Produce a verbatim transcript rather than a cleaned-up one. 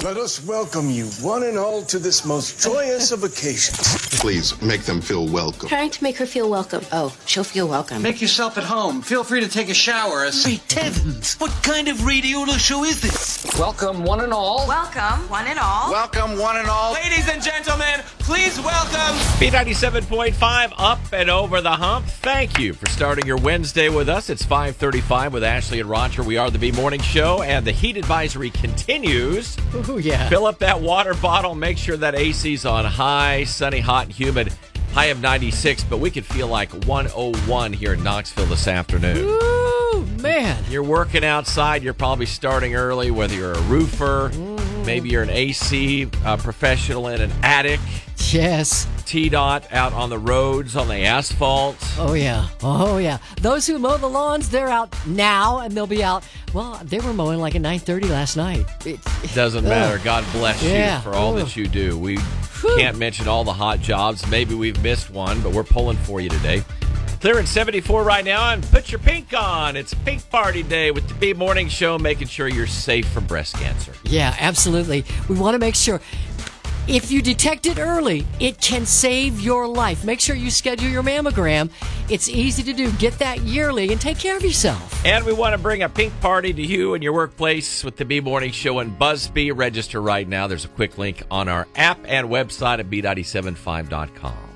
Let us welcome you, one and all, to this most joyous of occasions. Please make them feel welcome. Trying to make her feel welcome. Oh, she'll feel welcome. Make yourself at home. Feel free to take a shower. Great heavens! What kind of radio show is this? Welcome, one and all. Welcome, one and all. Welcome, one and all. Ladies and gentlemen, please welcome B ninety-seven point five, up and over the hump. Thank you for starting your Wednesday with us. It's five thirty-five with Ashley and Roger. We are the B Morning Show, and the heat advisory continues. Ooh, yeah. Fill up that water bottle. Make sure that A C's on high, sunny, hot, and humid. High of ninety-six, but we could feel like one oh one here in Knoxville this afternoon. Ooh, man. You're working outside. You're probably starting early, whether you're a roofer, mm. maybe you're an A C uh, professional in an attic. Yes. T DOT out on the roads, on the asphalt. Oh, yeah. Oh, yeah. Those who mow the lawns, they're out now, and they'll be out. Well, they were mowing like at nine thirty last night. It doesn't matter. God bless yeah. you for all Ooh. that you do. We Whew. can't mention all the hot jobs. Maybe we've missed one, but we're pulling for you today. Clearing seventy-four right now, and put your pink on. It's Pink Party Day with the B Morning Show, making sure you're safe from breast cancer. Yeah, absolutely. We want to make sure. If you detect it early, it can save your life. Make sure you schedule your mammogram. It's easy to do. Get that yearly and take care of yourself. And we want to bring a pink party to you in your workplace with the B Morning Show and Buzzbee. Register right now. There's a quick link on our app and website at B nine seven five dot com.